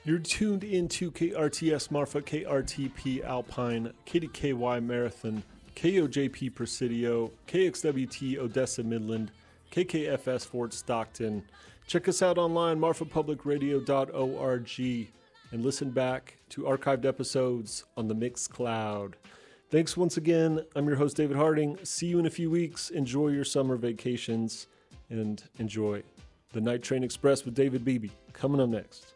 You're tuned into KRTS Marfa, KRTP Alpine, KDKY Marathon, KOJP Presidio, KXWT Odessa Midland, KKFS Fort Stockton. Check us out online, marfapublicradio.org, and listen back to archived episodes on the Mixcloud. Thanks once again. I'm your host, David Harding. See you in a few weeks. Enjoy your summer vacations and enjoy the Night Train Express with David Beebe. Coming up next.